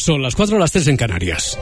Son las 4, las 3 en Canarias.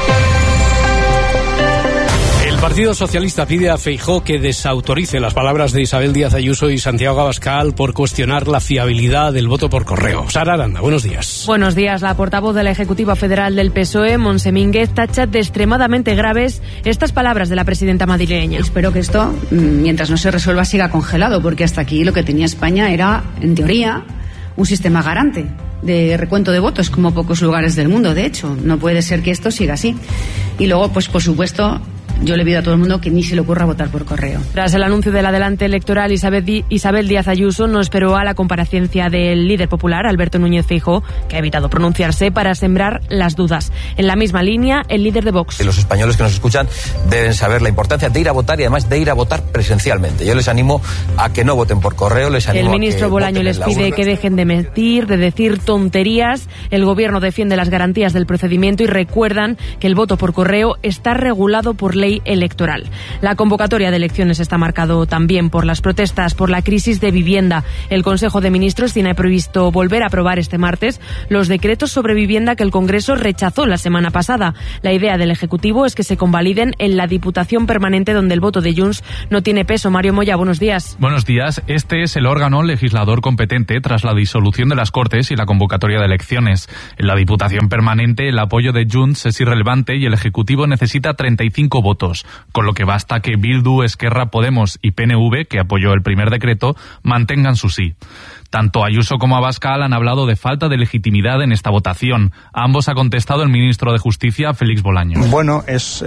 El Partido Socialista pide a Feijóo que desautorice las palabras de Isabel Díaz Ayuso y Santiago Abascal por cuestionar la fiabilidad del voto por correo. Sara Aranda, buenos días. Buenos días. La portavoz de la Ejecutiva Federal del PSOE, Montse Mínguez, tacha de extremadamente graves estas palabras de la presidenta madrileña. Espero que esto, mientras no se resuelva, siga congelado, porque hasta aquí lo que tenía España era, en teoría, un sistema garante de recuento de votos, como pocos lugares del mundo, de hecho. No puede ser que esto siga así. Y luego, pues por supuesto, yo le pido a todo el mundo que ni se le ocurra votar por correo. Tras el anuncio del adelante electoral, Isabel Díaz Ayuso no esperó a la comparecencia del líder popular, Alberto Núñez Feijóo, que ha evitado pronunciarse para sembrar las dudas. En la misma línea, el líder de Vox. Los españoles que nos escuchan deben saber la importancia de ir a votar y además de ir a votar presencialmente. Yo les animo a que no voten por correo, les animo. El ministro Bolaño les pide que dejen de mentir, de decir tonterías. El gobierno defiende las garantías del procedimiento y recuerdan que el voto por correo está regulado por ley electoral. La convocatoria de elecciones está marcado también por las protestas por la crisis de vivienda. El Consejo de Ministros tiene previsto volver a aprobar este martes los decretos sobre vivienda que el Congreso rechazó la semana pasada. La idea del Ejecutivo es que se convaliden en la Diputación Permanente, donde el voto de Junts no tiene peso. Mario Moya, buenos días. Buenos días. Este es el órgano legislador competente tras la disolución de las Cortes y la convocatoria de elecciones. En la Diputación Permanente el apoyo de Junts es irrelevante y el Ejecutivo necesita 35 votos, con lo que basta que Bildu, Esquerra, Podemos y PNV, que apoyó el primer decreto, mantengan su sí. Tanto Ayuso como Abascal han hablado de falta de legitimidad en esta votación. A ambos ha contestado el ministro de Justicia, Félix Bolaño. Bueno, es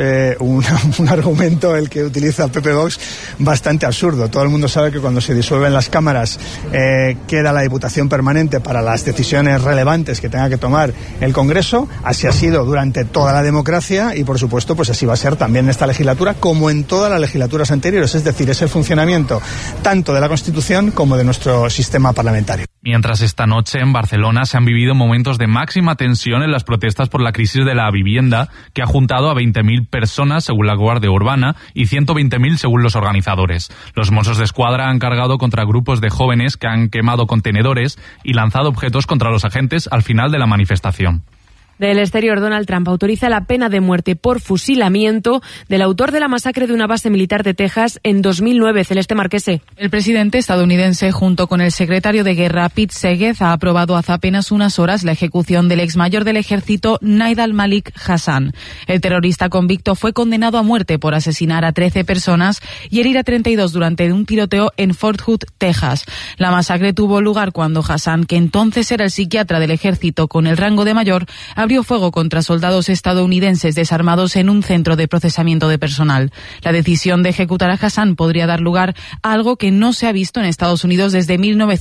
un argumento el que utiliza PP Vox bastante absurdo. Todo el mundo sabe que cuando se disuelven las cámaras queda la Diputación Permanente para las decisiones relevantes que tenga que tomar el Congreso. Así ha sido durante toda la democracia y, por supuesto, pues así va a ser también en esta legislatura como en todas las legislaturas anteriores. Es decir, es el funcionamiento tanto de la Constitución como de nuestro sistema parlamentario. Mientras esta noche en Barcelona se han vivido momentos de máxima tensión en las protestas por la crisis de la vivienda, que ha juntado a 20.000 personas según la Guardia Urbana y 120.000 según los organizadores. Los Mossos d'Esquadra han cargado contra grupos de jóvenes que han quemado contenedores y lanzado objetos contra los agentes al final de la manifestación. Del exterior, Donald Trump autoriza la pena de muerte por fusilamiento del autor de la masacre de una base militar de Texas en 2009. Celeste Marquese. El presidente estadounidense, junto con el secretario de Guerra, Pete Segev, ha aprobado hace apenas unas horas la ejecución del exmayor del ejército, Naid al-Malik Hassan. El terrorista convicto fue condenado a muerte por asesinar a 13 personas y herir a 32 durante un tiroteo en Fort Hood, Texas. La masacre tuvo lugar cuando Hassan, que entonces era el psiquiatra del ejército con el rango de mayor, abrió fuego contra soldados estadounidenses desarmados en un centro de procesamiento de personal. La decisión de ejecutar a Hassan podría dar lugar a algo que no se ha visto en Estados Unidos desde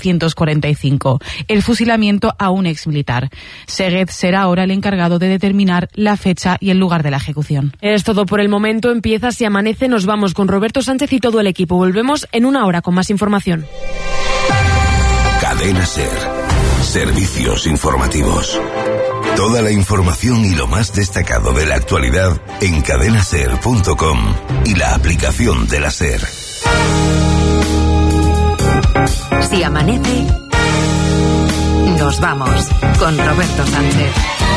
1945, el fusilamiento a un exmilitar. Segev será ahora el encargado de determinar la fecha y el lugar de la ejecución. Es todo por el momento. Empieza Si Amanece. Nos vamos con Roberto Sánchez y todo el equipo. Volvemos en una hora con más información. Cadena SER. Servicios informativos. Toda la información y lo más destacado de la actualidad en cadenaser.com y la aplicación de la SER. Si amanece, nos vamos con Roberto Sánchez.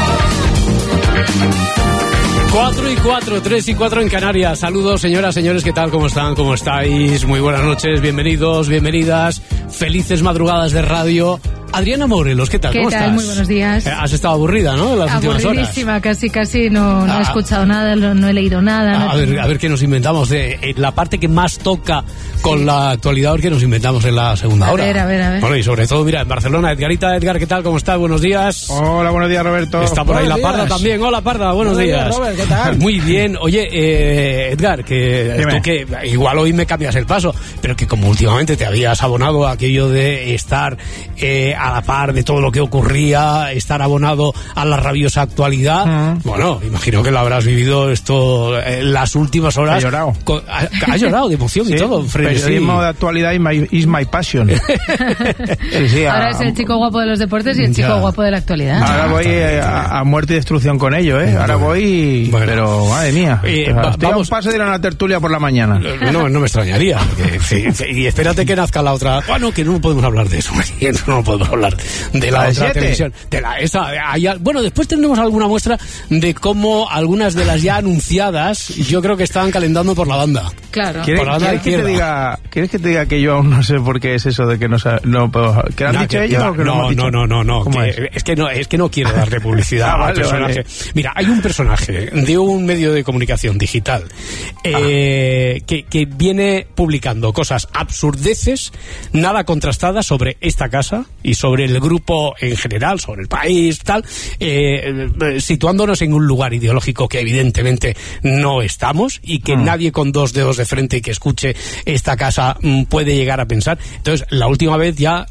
4:04, 3:04 en Canarias. Saludos, señoras, señores, ¿qué tal? ¿Cómo están? ¿Cómo estáis? Muy buenas noches, bienvenidos, bienvenidas. Felices madrugadas de radio. Adriana Morelos, ¿qué tal? ¿Cómo estás? Muy buenos días. Has estado aburrida, ¿no? Las últimas horas. Aburridísima, casi no he escuchado nada, no he leído nada. A ver qué nos inventamos de la parte que más toca con la actualidad, que nos inventamos en la segunda hora. A ver. Bueno, y sobre todo, mira, en Barcelona, Edgar, ¿qué tal? ¿Cómo estás? Buenos días. Hola, buenos días, Roberto. Está por ahí buenos la días. Parda también. Hola, Parda, buenos días. Robert, ¿qué tal? Muy bien. Oye, Edgar, que tú que igual hoy me cambias el paso, pero que como últimamente te habías abonado a aquello de estar a la par de todo lo que ocurría, estar abonado a la rabiosa actualidad, bueno, imagino que lo habrás vivido esto en las últimas horas. He llorado. Has llorado de emoción y todo. Periodismo de actualidad is my passion. Sí, ahora es el chico guapo de los deportes y el chico guapo de la actualidad. Ahora voy a muerte y destrucción con ello, ¿eh? Ahora voy, bueno, pero madre mía. Estoy a un paso de ir a una tertulia por la mañana. No me extrañaría. Y espérate que nazca la otra. Bueno, que no podemos hablar de eso. No podemos hablar de la otra televisión. Bueno, después tendremos alguna muestra de cómo algunas de las ya anunciadas, yo creo que estaban calentando por la banda. Claro. ¿Quieres que te diga que yo aún no sé por qué es eso de que no puedo... ¿Qué han dicho ellos o que no? No. Es que no quiero darle publicidad al personaje. Vale. Mira, hay un personaje de un medio de comunicación digital que viene publicando cosas absurdeces, nada contrastadas sobre esta casa y sobre el grupo en general, sobre el país, tal, situándonos en un lugar ideológico que evidentemente no estamos y que nadie con dos dedos de frente que escuche esta casa puede llegar a pensar. Entonces, la última vez ya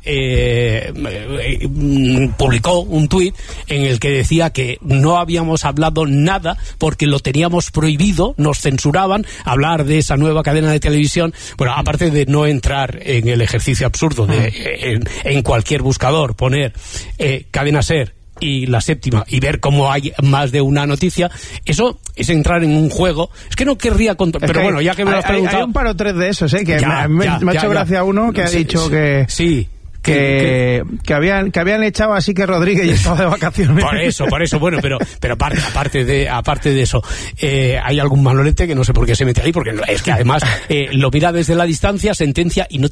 publicó un tuit en el que decía que no habíamos hablado nada porque lo teníamos prohibido, nos censuraban hablar de esa nueva cadena de televisión. Bueno, aparte de no entrar en el ejercicio absurdo de en cualquier buscador poner Cadena SER y La Séptima y ver cómo hay más de una noticia, eso es entrar en un juego. Es que no querría contar, pero bueno, ya que me lo has preguntado... Hay un par o tres de esos, que me ha hecho gracia uno que ha dicho que... Sí. Que habían echado así que Rodríguez y estaba de vacaciones. Por eso, bueno, pero aparte de eso, hay algún malolete que no sé por qué se mete ahí, porque es que además lo mira desde la distancia, sentencia y no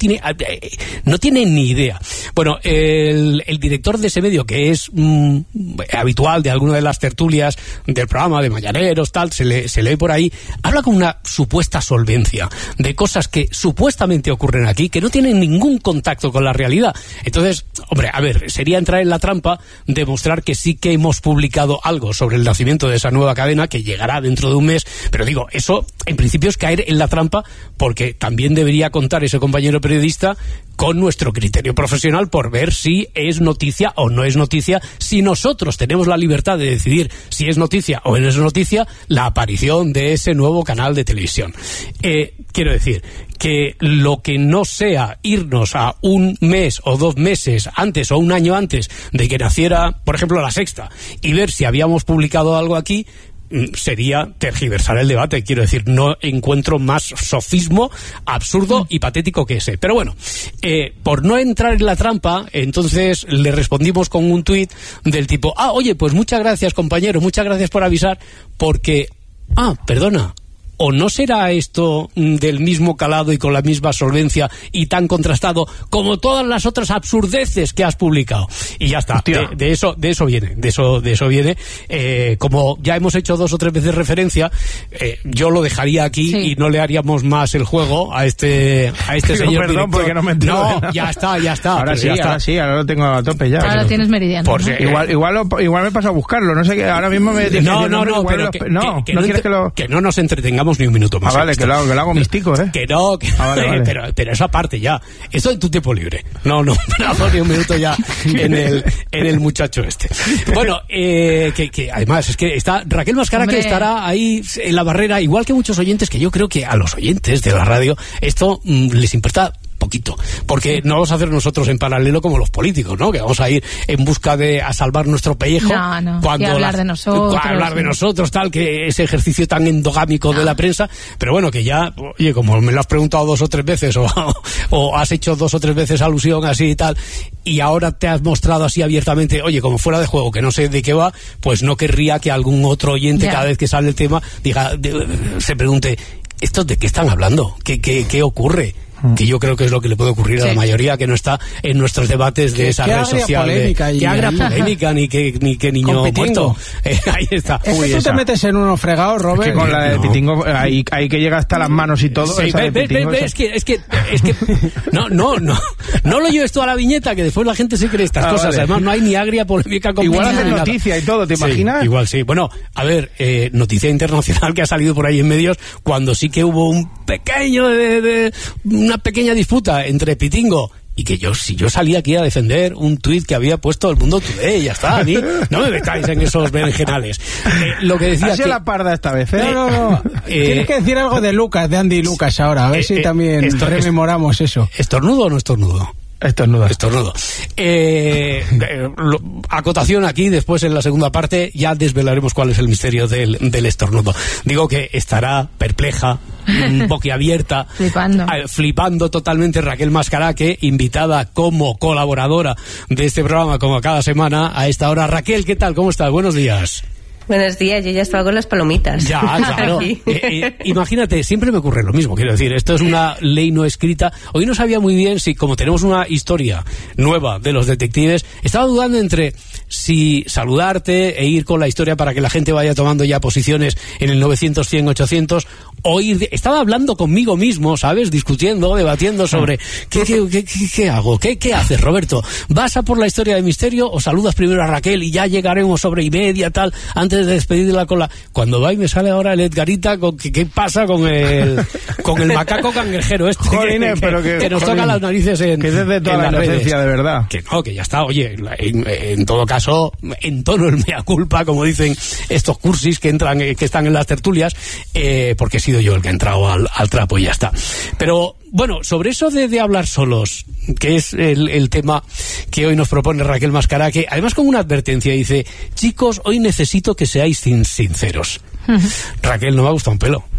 tiene ni idea. Bueno, el director de ese medio, que es habitual de alguna de las tertulias del programa de Mañaneros, tal, se lee por ahí, habla con una supuesta solvencia de cosas que supuestamente ocurren aquí, que no tienen ningún contacto con la realidad. Entonces, hombre, a ver, sería entrar en la trampa de mostrar que sí que hemos publicado algo sobre el nacimiento de esa nueva cadena que llegará dentro de un mes, pero digo, eso en principio es caer en la trampa, porque también debería contar ese compañero periodista con nuestro criterio profesional por ver si es noticia o no es noticia, si nosotros tenemos la libertad de decidir si es noticia o no es noticia la aparición de ese nuevo canal de televisión. Quiero decir que lo que no sea irnos a un mes o 2 meses antes o un año antes de que naciera, por ejemplo, La Sexta, y ver si habíamos publicado algo aquí, sería tergiversar el debate. Quiero decir, no encuentro más sofismo absurdo y patético que ese. Pero bueno, por no entrar en la trampa, entonces le respondimos con un tuit del tipo: oye, pues muchas gracias, compañero, muchas gracias por avisar, porque perdona, ¿o no será esto del mismo calado y con la misma solvencia y tan contrastado como todas las otras absurdeces que has publicado? Y ya está. De eso viene. Como ya hemos hecho 2 o 3 veces referencia, yo lo dejaría aquí y no le haríamos más el juego a este señor perdón, director. Porque no me entiendo. No, ya está. Ahora sí, ahora lo tengo a tope ya. Ahora tienes meridiano. Igual me paso a buscarlo. No sé qué. Ahora mismo me que no nos entretengamos ni un minuto más. Vale, que lo hago místico, Que no, vale. Pero esa parte ya. Eso en tu tiempo libre. No ni un minuto ya en el muchacho este. Bueno, que además es que está Raquel Mascara, que estará ahí en la barrera, igual que muchos oyentes, que yo creo que a los oyentes de la radio esto les importa poquito, porque no vamos a hacer nosotros en paralelo como los políticos, ¿no? Que vamos a ir en busca a salvar nuestro pellejo. Cuando hablar de nosotros, tal, que ese ejercicio tan endogámico de la prensa. Pero bueno, que ya, oye, como me lo has preguntado 2 o 3 veces o has hecho 2 o 3 veces alusión así y tal, y ahora te has mostrado así abiertamente, oye, como fuera de juego, que no sé de qué va, pues no querría que algún otro oyente cada vez que sale el tema se pregunte: ¿estos de qué están hablando? ¿Qué ocurre? Que yo creo que es lo que le puede ocurrir a la mayoría que no está en nuestros debates de esa red social. Que haga polémica, ni que niño muerto. Ahí está. Es que tú te metes en unos fregados, Robert. Es que con la de Pitingo, ahí que llega hasta las manos y todo. Sí, es que no lo lleves tú a la viñeta, que después la gente se cree estas cosas. Vale. Además, no hay ni agria polémica con igual hacer noticia y todo, ¿te imaginas? Igual sí. Bueno, a ver, noticia internacional que ha salido por ahí en medios, cuando sí que hubo una pequeña disputa entre Pitingo y que si yo salía aquí a defender un tuit que había puesto El Mundo Today, ya está, a mí no me metáis en esos berenjenales. Lo que decía ha sido la parda esta vez, No. Tienes que decir algo de Lucas, de Andy Lucas ahora, a ver si también rememoramos eso. ¿Estornudo o no estornudo? Estornudo. Acotación aquí, después en la segunda parte ya desvelaremos cuál es el misterio del estornudo. Digo que estará perpleja boquiabierta, flipando totalmente. Raquel Mascaraque, invitada como colaboradora de este programa, como cada semana a esta hora. Raquel, ¿qué tal? ¿Cómo estás? Buenos días. Buenos días, yo ya estaba con las palomitas. Ya, claro. Imagínate, siempre me ocurre lo mismo, quiero decir, esto es una ley no escrita. Hoy no sabía muy bien si, como tenemos una historia nueva de los detectives, estaba dudando entre si saludarte e ir con la historia para que la gente vaya tomando ya posiciones en el 900, 100, 800, o ir... Estaba hablando conmigo mismo, ¿sabes? Discutiendo, debatiendo sobre ¿qué hago? ¿Qué haces, Roberto? ¿Vas a por la historia de misterio o saludas primero a Raquel y ya llegaremos sobre y media, tal, antes de despedirla con la... Cuando va y me sale ahora el Edgarita, ¿qué pasa con el macaco cangrejero este? Jolines, que nos toca las narices en... Que es de toda la inocencia, de verdad. Que no, que ya está, oye, en todo caso, en tono el mea culpa, como dicen estos cursis que están en las tertulias, porque he sido yo el que ha entrado al trapo y ya está. Pero, bueno, sobre eso de hablar solos, que es el tema que hoy nos propone Raquel Mascaraque, además con una advertencia, dice: chicos, hoy necesito que seáis sinceros. Raquel, no me ha gustado un pelo.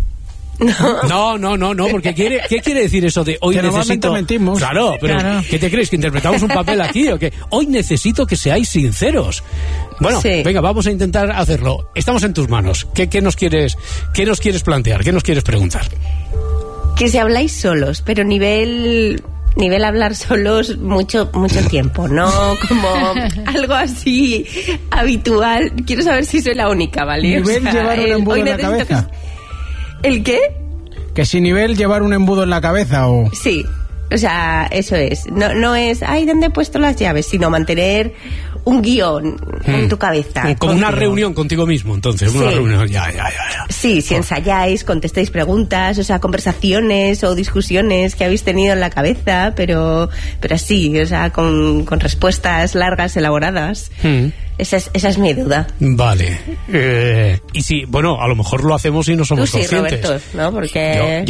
No, porque ¿qué quiere decir eso de hoy que necesito? Mentimos. Claro, pero claro. ¿Qué te crees? ¿Que interpretamos un papel aquí o qué? Hoy necesito que seáis sinceros. Bueno, sí. Venga, vamos a intentar hacerlo. Estamos en tus manos. ¿Qué nos quieres plantear? ¿Qué nos quieres preguntar? Que si habláis solos, pero nivel hablar solos mucho tiempo, no como algo así habitual. Quiero saber si soy la única, ¿vale? Nivel llevar un embudo en la cabeza. ¿El qué? Que si nivel llevar un embudo en la cabeza o... Sí, o sea, eso es. No es, ay, ¿dónde he puesto las llaves? Sino mantener un guión en tu cabeza. Como una reunión contigo mismo, entonces. Una reunión, ya. Sí, si ensayáis, contestáis preguntas, o sea, conversaciones o discusiones que habéis tenido en la cabeza, pero así, o sea, con respuestas largas, elaboradas. Esa es mi duda. Vale. Y sí, bueno, a lo mejor lo hacemos y no somos conscientes. Roberto, ¿no? Porque...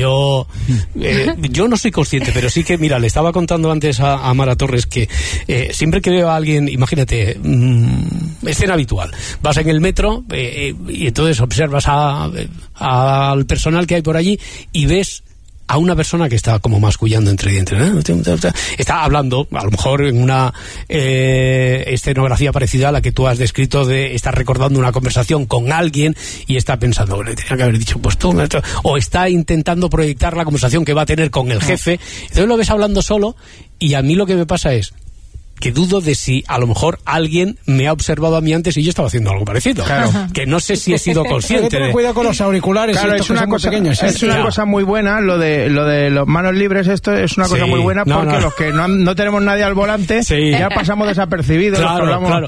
Yo no soy consciente, pero sí que, mira, le estaba contando antes a Mara Torres que siempre que veo a alguien, imagínate, escena habitual, vas en el metro y entonces observas al personal que hay por allí y ves a una persona que está como mascullando entre dientes, está hablando, a lo mejor en una escenografía parecida a la que tú has descrito, de estar recordando una conversación con alguien y está pensando, le tenía que haber dicho pues tú, o está intentando proyectar la conversación que va a tener con el jefe. Entonces lo ves hablando solo y a mí lo que me pasa es que dudo de si a lo mejor alguien me ha observado a mí antes y yo estaba haciendo algo parecido. Claro. Que no sé si he sido consciente. Cuidado con los auriculares. Claro, es una cosa pequeños. Es una cosa muy buena, lo de los manos libres, esto es una cosa muy buena porque los que no tenemos nadie al volante, ya pasamos desapercibidos. Claro.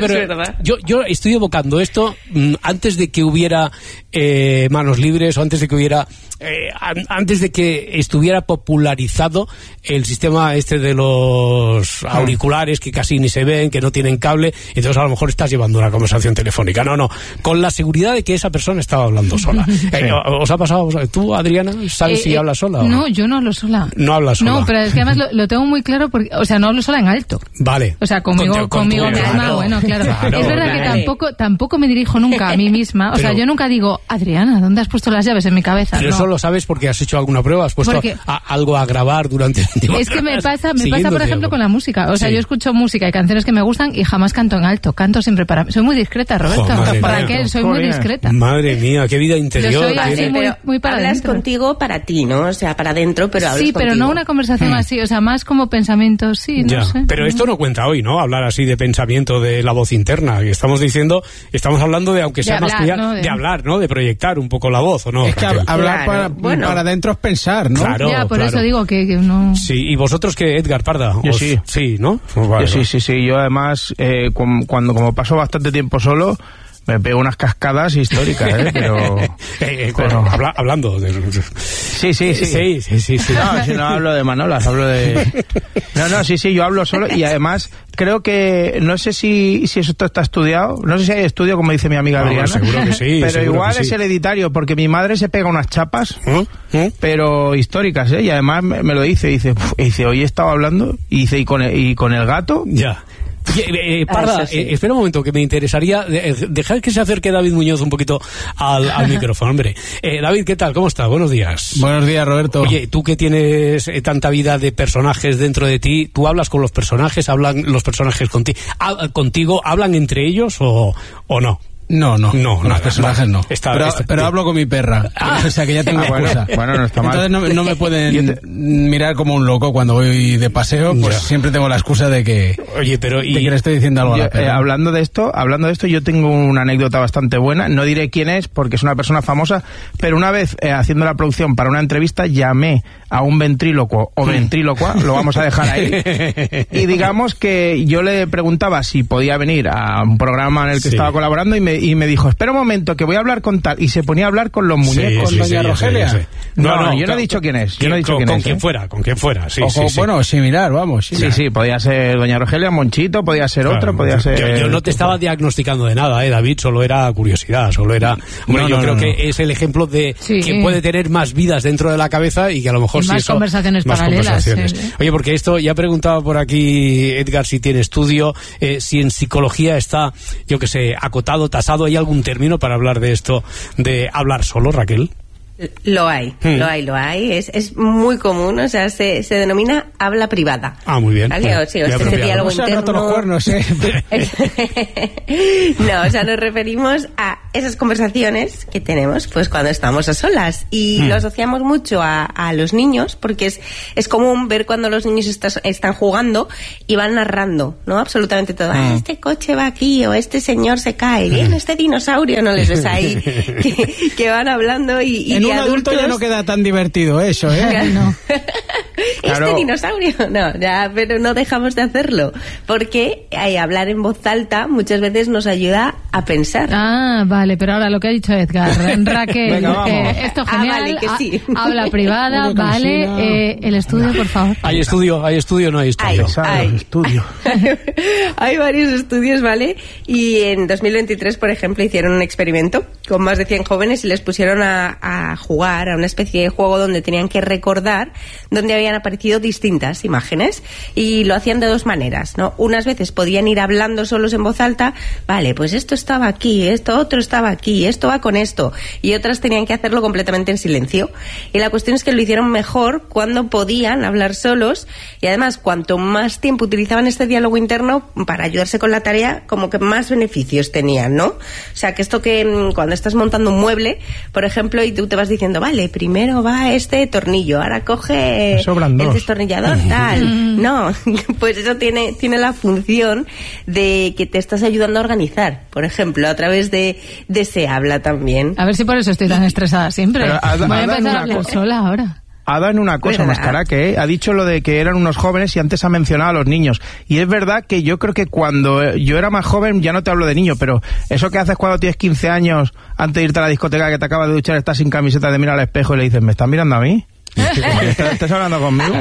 Yo estoy evocando esto antes de que hubiera manos libres o antes de que hubiera antes de que estuviera popularizado el sistema este de los auriculares que casi ni se ven, que no tienen cable, entonces a lo mejor estás llevando una conversación telefónica. No, con la seguridad de que esa persona estaba hablando sola. ¿Os ha pasado? ¿Tú, Adriana, sabes si hablas sola? No, yo no hablo sola. No hablas sola. No, pero es que además lo tengo muy claro porque, o sea, no hablo sola en alto. Vale. O sea, conmigo misma, bueno, claro. Es verdad que tampoco me dirijo nunca a mí misma, o sea, yo nunca digo, Adriana, ¿dónde has puesto las llaves en mi cabeza? Pero eso lo sabes porque has hecho alguna prueba, has puesto algo a grabar durante... Es que me pasa por ejemplo con la música, o sea, yo escucho música y canciones que me gustan y jamás canto en alto, canto siempre soy muy discreta, Roberto. Raquel, soy muy discreta. Madre mía, qué vida interior. Yo soy así muy para hablas dentro. Contigo para ti, ¿no? O sea, para adentro, pero hablas sí, pero contigo. no una conversación así, o sea, más como pensamientos, sí, no sé. Pero esto no cuenta hoy, ¿no? Hablar así de pensamiento, de la voz interna, que estamos hablando de, aunque sea más que de hablar, ¿no? De proyectar un poco la voz, ¿o no? Es que hablar para adentro es pensar, ¿no? Claro, por eso digo que no... Sí, ¿y vosotros qué, Edgar Parda? Yo sí. Sí, ¿no? Pues vale, yo sí. Yo además, como paso bastante tiempo solo, me pego unas cascadas históricas, pero hablando de... Sí. No, si no hablo de manolas, hablo de... Sí, yo hablo solo y además creo que, no sé si eso está estudiado, no sé si hay estudio, como dice mi amiga Adriana, seguro que sí, pero igual es hereditario, porque mi madre se pega unas chapas, pero históricas, y además me lo dice, hoy he estado hablando, y con el gato... Ya. Parda, espera un momento, que me interesaría dejar que se acerque David Muñoz un poquito al micrófono, hombre. David, ¿qué tal? ¿Cómo estás? Buenos días. Buenos días, Roberto. Oye, tú que tienes tanta vida de personajes dentro de ti, ¿tú hablas con los personajes? ¿Hablan los personajes contigo? ¿Hablan entre ellos o no? No, con los personajes no. Pero hablo con mi perra. O sea que ya tengo excusa. Bueno, no está mal. Entonces no me pueden mirar como un loco cuando voy de paseo, pues siempre tengo la excusa de que, que le estoy diciendo algo a la perra. Hablando de esto, yo tengo una anécdota bastante buena. No diré quién es porque es una persona famosa, pero una vez haciendo la producción para una entrevista llamé a un ventrílocuo o ventrílocua, lo vamos a dejar ahí, y digamos que yo le preguntaba si podía venir a un programa en el que estaba colaborando y me dijo, espera un momento, que voy a hablar con tal, y se ponía a hablar con los muñecos. ¿Con doña Rogelia? No, yo no he dicho quién es. Con quien fuera. Bueno, similar, vamos. Sí, podía ser doña Rogelia, Monchito, podía ser otro, podía ser... Yo no te estaba diagnosticando de nada, David, solo era curiosidad, creo que es el ejemplo de quien puede tener más vidas dentro de la cabeza y que a lo mejor más conversaciones paralelas. Oye, porque esto, ya preguntaba por aquí Edgar si tiene estudio, si en psicología está, yo que sé, acotado, tasado, ¿hay algún término para hablar de esto, de hablar solo, Raquel? Lo hay. Es muy común, o sea, se denomina habla privada. Muy bien. ¿Vale? O sea, este diálogo interno. Los cuernos, No, o sea, nos referimos a esas conversaciones que tenemos pues cuando estamos a solas, y lo asociamos mucho a los niños, porque es común ver cuando los niños están jugando y van narrando, ¿no? Absolutamente todo. Este coche va aquí, o este señor se cae, bien, este dinosaurio, no les ves ahí, que van hablando y en un adulto ya no queda tan divertido eso, ¿eh? No. Este dinosaurio, no, ya, pero no dejamos de hacerlo, porque hablar en voz alta muchas veces nos ayuda a pensar. Vale, pero ahora lo que ha dicho Edgar, Raquel, venga, esto es genial, vale, que sí. Habla privada, vale, el estudio, por favor. ¿Hay estudio no hay estudio? Hay estudio. Hay varios estudios, ¿vale? Y en 2023, por ejemplo, hicieron un experimento con más de 100 jóvenes y les pusieron a jugar a una especie de juego donde tenían que recordar donde habían aparecido distintas imágenes, y lo hacían de dos maneras, ¿no? Unas veces podían ir hablando solos en voz alta, vale, pues esto estaba aquí, esto otro estaba aquí, esto va con esto, y otras tenían que hacerlo completamente en silencio. Y la cuestión es que lo hicieron mejor cuando podían hablar solos, y además cuanto más tiempo utilizaban este diálogo interno para ayudarse con la tarea, como que más beneficios tenían, ¿no? O sea, que esto que cuando estás montando un mueble, por ejemplo, y tú te vas diciendo, vale, primero va este tornillo, ahora coge el destornillador, tal. No, pues eso tiene la función de que te estás ayudando a organizar, por ejemplo, a través de se habla también. A ver si por eso estoy tan estresada siempre. Voy a empezar a hablar sola ahora. Ha dado en una cosa, Mascaraque, ha dicho lo de que eran unos jóvenes y antes ha mencionado a los niños. Y es verdad que yo creo que cuando yo era más joven, ya no te hablo de niño, pero eso que haces cuando tienes 15 años, antes de irte a la discoteca, que te acabas de duchar, estás sin camiseta, te miras al espejo y le dices, ¿me estás mirando a mí? ¿Estás hablando conmigo?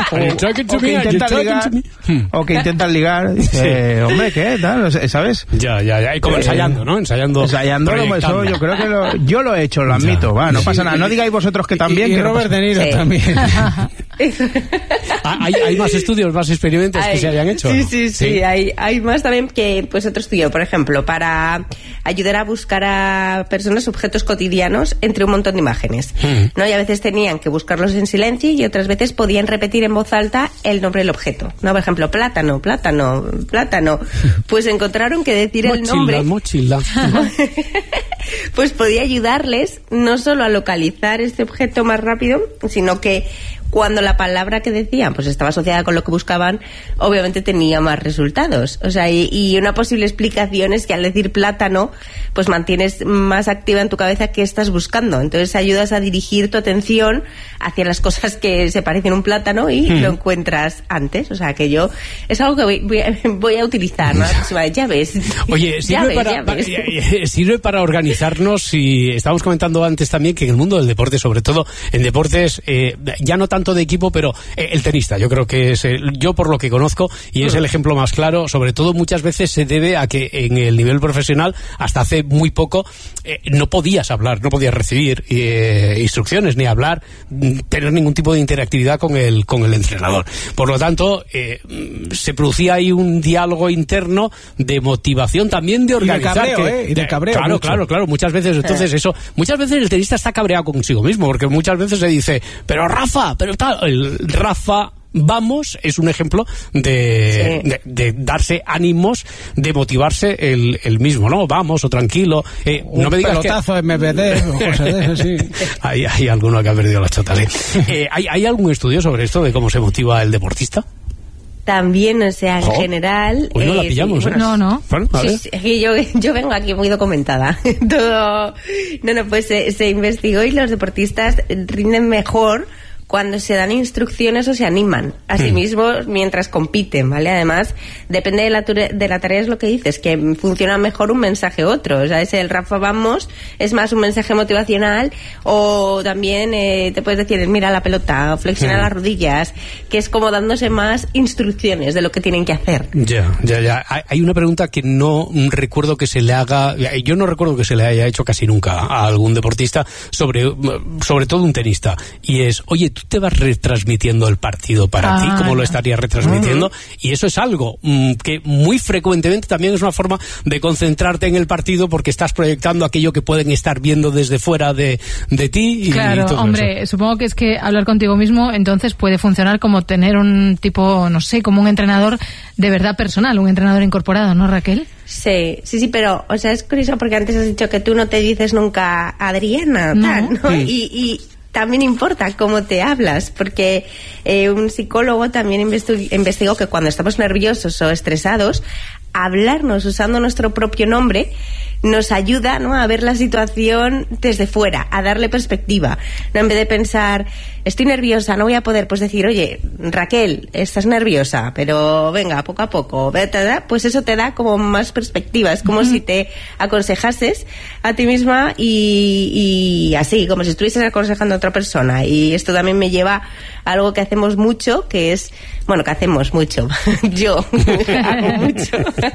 O que intentas ligar, dice, hombre, ¿qué? Tal, ¿sabes? Ya, y como ensayando, ¿no? Ensayando, eso, yo creo que yo lo he hecho, lo admito, no pasa nada, no digáis vosotros que también. Y que Robert De Niro también. ¿Hay más estudios, más experimentos que se hayan hecho? Sí, hay más también, que pues otro estudio, por ejemplo, para ayudar a buscar a personas objetos cotidianos entre un montón de imágenes, ¿no? Y a veces tenían que buscarlos en silencio y otras veces podían repetir en voz alta el nombre del objeto, ¿no? Por ejemplo, plátano. Pues encontraron que decir el nombre mochila pues podía ayudarles no solo a localizar este objeto más rápido, sino que cuando la palabra que decían pues estaba asociada con lo que buscaban, obviamente tenía más resultados. O sea, y una posible explicación es que al decir plátano, pues mantienes más activa en tu cabeza qué estás buscando. Entonces ayudas a dirigir tu atención hacia las cosas que se parecen a un plátano y lo encuentras antes. O sea, que yo es algo que voy a utilizar, ¿no? Ya ves. Oye, sirve para organizarnos, y estábamos comentando antes también que en el mundo del deporte, sobre todo en deportes, ya no tanto tanto de equipo, pero el tenista, yo creo que es, yo por lo que conozco, y es el ejemplo más claro, sobre todo muchas veces se debe a que en el nivel profesional, hasta hace muy poco, no podías hablar, no podías recibir instrucciones, ni hablar, tener ningún tipo de interactividad con el entrenador. Por lo tanto, se producía ahí un diálogo interno de motivación, también de organizar. Y de cabreo. Claro, muchas veces, entonces eso, muchas veces el tenista está cabreado consigo mismo, porque muchas veces se dice, pero Rafa, pero tal, el Rafa vamos es un ejemplo de darse ánimos, de motivarse el mismo, ¿no? Vamos, o tranquilo, no me digas pelotazo que... MPD o cosas de eso, sí. Hay alguno que ha perdido las chotas, ¿sí? ¿Hay algún estudio sobre esto de cómo se motiva el deportista? También, o sea, en general... Hoy no la pillamos, sí, bueno, no. Bueno, sí, yo vengo aquí muy documentada. Todo... No, pues se investigó y los deportistas rinden mejor cuando se dan instrucciones o se animan a sí mismos mientras compiten, ¿vale? Además, depende de la tarea, es lo que dices, que funciona mejor un mensaje u otro. O sea, el Rafa vamos es más un mensaje motivacional, o también te puedes decir, mira la pelota, o flexiona las rodillas, que es como dándose más instrucciones de lo que tienen que hacer. Ya. Hay una pregunta que no recuerdo que se le haga, yo no recuerdo que se le haya hecho casi nunca a algún deportista, sobre todo un tenista, y es, oye, ¿tú te vas retransmitiendo el partido para ti? ¿Cómo lo estarías retransmitiendo? Y eso es algo que muy frecuentemente también es una forma de concentrarte en el partido, porque estás proyectando aquello que pueden estar viendo desde fuera de ti. Claro, todo hombre, eso. Supongo que es que hablar contigo mismo entonces puede funcionar como tener un tipo, no sé, como un entrenador de verdad personal, un entrenador incorporado, ¿no, Raquel? Sí, pero, o sea, es curioso porque antes has dicho que tú no te dices nunca Adriana, tal, ¿no? Y también importa cómo te hablas, porque un psicólogo también investigó que cuando estamos nerviosos o estresados, hablarnos usando nuestro propio nombre nos ayuda, ¿no?, a ver la situación desde fuera, a darle perspectiva, ¿no? En vez de pensar, estoy nerviosa, no voy a poder, pues decir, oye, Raquel, estás nerviosa, pero venga, poco a poco, pues eso te da como más perspectiva, es como si te aconsejases a ti misma y así, como si estuvieses aconsejando a otra persona. Y esto también me lleva a algo que hacemos mucho, que es, bueno, que hacemos mucho, yo hago mucho,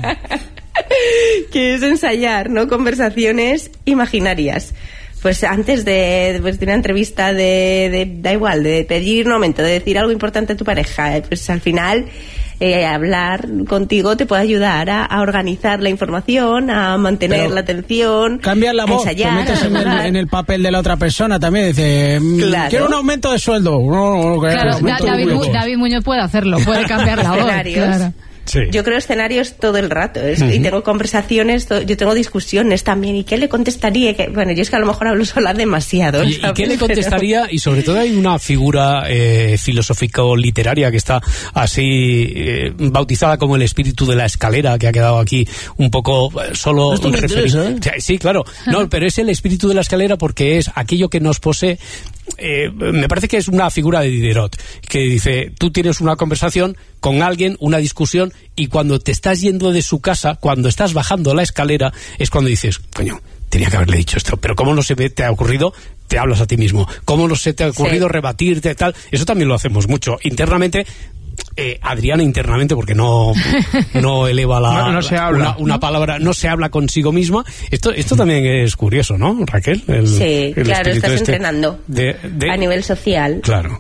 que es ensayar, ¿no?, conversaciones imaginarias. Pues antes de una entrevista da igual, de pedir un aumento, de decir algo importante a tu pareja, pues al final hablar contigo te puede ayudar a organizar la información, a mantener la atención, cambiar la voz, ensayar, te metes en el papel de la otra persona también, dice, quiero un aumento de sueldo. Claro, David Muñoz puede hacerlo, puede cambiar la voz. Claro. Sí. Yo creo escenarios todo el rato, y tengo conversaciones, yo tengo discusiones también, ¿y qué le contestaría? Bueno, yo es que a lo mejor hablo sola demasiado. ¿Y qué le contestaría? Y sobre todo hay una figura filosófico-literaria que está así bautizada como el espíritu de la escalera, que ha quedado aquí un poco solo referido. Sí, claro, no, pero es el espíritu de la escalera porque es aquello que nos posee. Me parece que es una figura de Diderot, que dice, tú tienes una conversación con alguien, una discusión, y cuando te estás yendo de su casa, cuando estás bajando la escalera, es cuando dices, coño, tenía que haberle dicho esto, pero ¿cómo no se te ha ocurrido? Te hablas a ti mismo. ¿Cómo no se te ha ocurrido rebatirte, tal? Eso también lo hacemos mucho. Internamente, Adriana internamente, porque no eleva no se habla. Una palabra, no se habla consigo misma. Esto también es curioso, ¿no, Raquel? Sí, claro, estás entrenando a nivel social. Claro.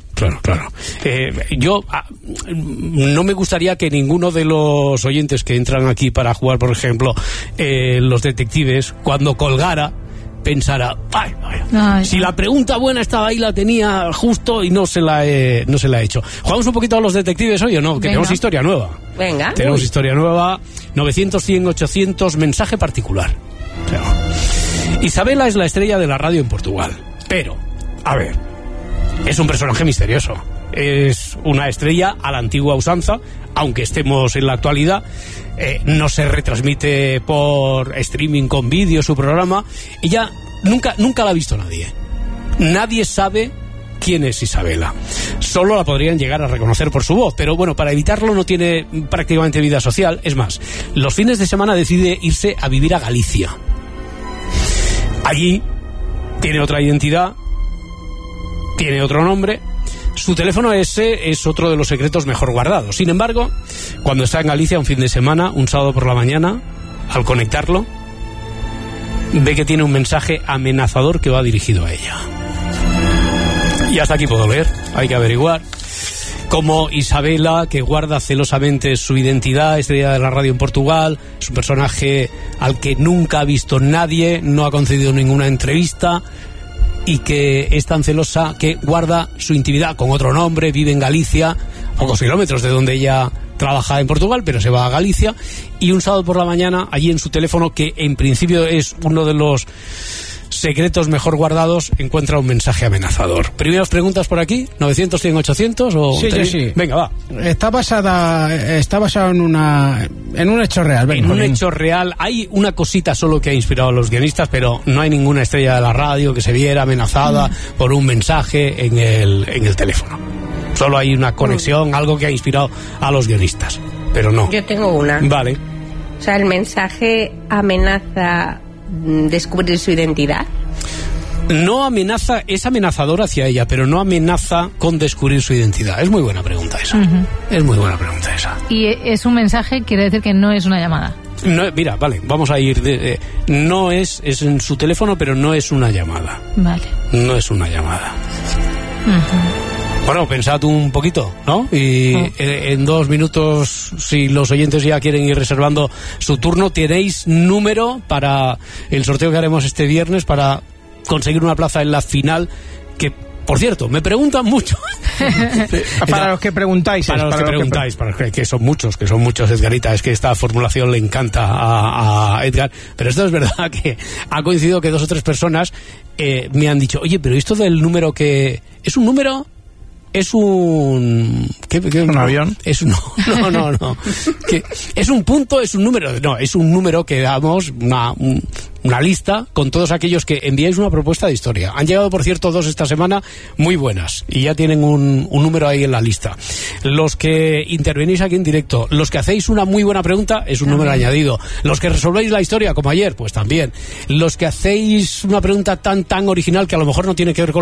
Yo no me gustaría que ninguno de los oyentes que entran aquí para jugar, por ejemplo, los detectives, cuando colgara, pensara, si la pregunta buena estaba ahí, la tenía justo y no se la he hecho. ¿Jugamos un poquito a los detectives hoy o no? Que tenemos historia nueva. Venga. Tenemos historia nueva. 900, 100, 800, mensaje particular. O sea, Isabela es la estrella de la radio en Portugal. Pero, a ver, es un personaje misterioso. Es una estrella a la antigua usanza, aunque estemos en la actualidad. No se retransmite por streaming con vídeo su programa. Ella nunca la ha visto nadie. Nadie sabe quién es Isabela. Solo la podrían llegar a reconocer por su voz, pero bueno, para evitarlo no tiene prácticamente vida social. Es más, los fines de semana decide irse a vivir a Galicia. Allí tiene otra identidad, tiene otro nombre, Su teléfono ese es otro de los secretos mejor guardados. Sin embargo, cuando está en Galicia un fin de semana, un sábado por la mañana, al conectarlo, ve que tiene un mensaje amenazador que va dirigido a ella. Y hasta aquí puedo leer, hay que averiguar. Como Isabela, que guarda celosamente su identidad, estrella de la radio en Portugal, es un personaje al que nunca ha visto nadie, no ha concedido ninguna entrevista, y que es tan celosa que guarda su intimidad con otro nombre, vive en Galicia, pocos kilómetros de donde ella trabaja en Portugal, pero se va a Galicia, y un sábado por la mañana, allí en su teléfono, que en principio es uno de los secretos mejor guardados, encuentra un mensaje amenazador. ¿Primeras preguntas por aquí? ¿900, 100, 800? O Sí. Venga, va. Está basado en un hecho real. En un hecho real. Hay una cosita solo que ha inspirado a los guionistas, pero no hay ninguna estrella de la radio que se viera amenazada por un mensaje en el teléfono. Solo hay una conexión, algo que ha inspirado a los guionistas, pero no. Yo tengo una. Vale. O sea, el mensaje amenaza descubrir su identidad. No amenaza, es amenazador hacia ella, pero no amenaza con descubrir su identidad. Es muy buena pregunta esa. Es muy buena pregunta esa. Y es un mensaje, quiere decir que no es una llamada. No, mira, vale, vamos a ir no es en su teléfono, pero no es una llamada. Vale. No es una llamada. Bueno, pensad un poquito, ¿no? Y en 2 minutos, si los oyentes ya quieren ir reservando su turno, tenéis número para el sorteo que haremos este viernes para conseguir una plaza en la final, que, por cierto, me preguntan mucho. Para los que preguntáis. Para los que son muchos, Edgarita. Es que esta formulación le encanta a Edgar. Pero esto es verdad que ha coincidido que 2 o 3 personas me han dicho, oye, pero esto del número que... ¿Es un número? Es un... ¿Un avión? No. ¿Es un punto? ¿Es un número? No, es un número que damos una lista con todos aquellos que enviáis una propuesta de historia. Han llegado, por cierto, 2 esta semana muy buenas y ya tienen un número ahí en la lista. Los que intervenís aquí en directo, los que hacéis una muy buena pregunta, es un número añadido. Los que resolvéis la historia, como ayer, pues también. Los que hacéis una pregunta tan original que a lo mejor no tiene que ver con